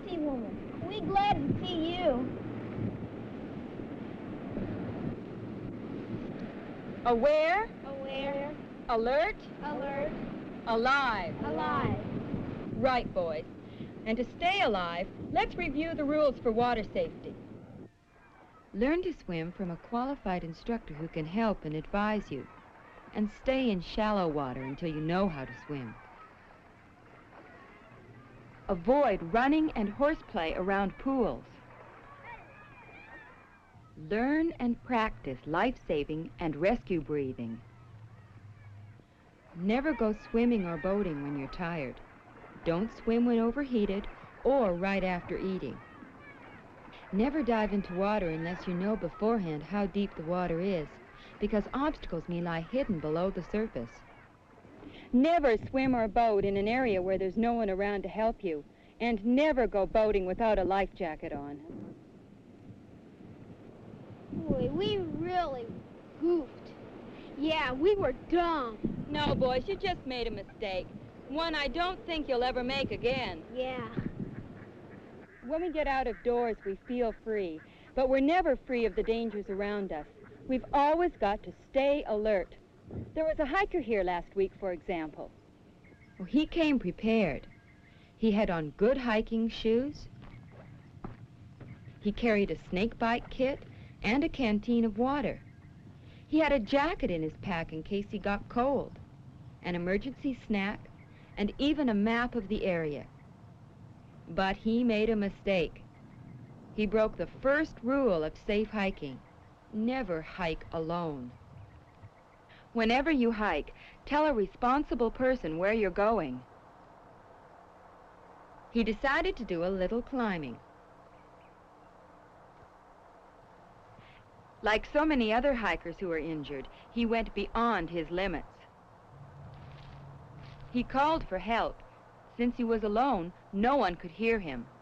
safety woman. We glad to see you. Aware? Aware. Alert? Alert. Alive. Alive. Right, boys. And to stay alive, let's review the rules for water safety. Learn to swim from a qualified instructor who can help and advise you. And stay in shallow water until you know how to swim. Avoid running and horseplay around pools. Learn and practice life-saving and rescue breathing. Never go swimming or boating when you're tired. Don't swim when overheated or right after eating. Never dive into water unless you know beforehand how deep the water is, because obstacles may lie hidden below the surface. Never swim or boat in an area where there's no one around to help you, and never go boating without a life jacket on. Boy, we really goofed. Yeah, we were dumb. No, boys, you just made a mistake. One I don't think you'll ever make again. Yeah. When we get out of doors, we feel free, but we're never free of the dangers around us. We've always got to stay alert. There was a hiker here last week, for example. Well, he came prepared. He had on good hiking shoes. He carried a snake bite kit and a canteen of water. He had a jacket in his pack in case he got cold, an emergency snack, and even a map of the area. But he made a mistake. He broke the first rule of safe hiking. Never hike alone. Whenever you hike, tell a responsible person where you're going. He decided to do a little climbing. Like so many other hikers who were injured, he went beyond his limits. He called for help. Since he was alone, no one could hear him.